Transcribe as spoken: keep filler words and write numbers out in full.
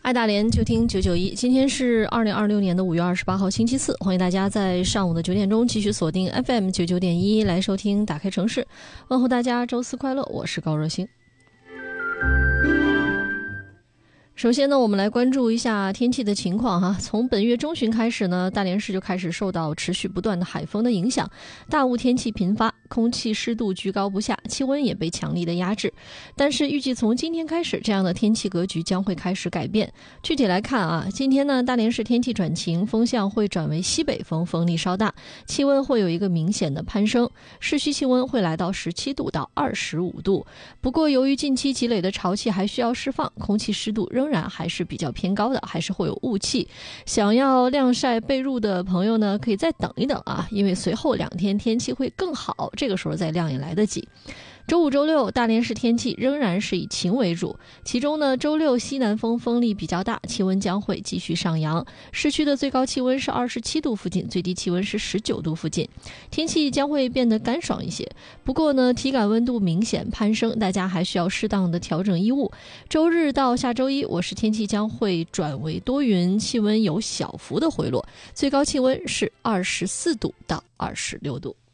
爱大连就听九九一，今天是二零二六年的五月二十八号星期四，欢迎大家在上午的九点钟继续锁定 F M 九九点一来收听打开城市，问候大家周四快乐，我是高热星。首先呢，我们来关注一下天气的情况哈。从本月中旬开始呢，大连市就开始受到持续不断的海风的影响，大雾天气频发，空气湿度居高不下，气温也被强力的压制。但是预计从今天开始，这样的天气格局将会开始改变。具体来看啊，今天呢，大连市天气转晴，风向会转为西北风，风力稍大，气温会有一个明显的攀升，市区气温会来到十七度到二十五度。不过由于近期积累的潮气还需要释放，空气湿度仍然还是比较偏高的，还是会有雾气。想要晾晒被褥的朋友呢，可以再等一等啊，因为随后两天天气会更好，这个时候再晾也来得及。周五、周六，大连市天气仍然是以晴为主，其中呢，周六西南风风力比较大，气温将会继续上扬。市区的最高气温是二十七度附近，最低气温是十九度附近，天气将会变得干爽一些。不过呢，体感温度明显攀升，大家还需要适当的调整衣物。周日到下周一，我市天气将会转为多云，气温有小幅的回落，最高气温是二十四度到二十六度。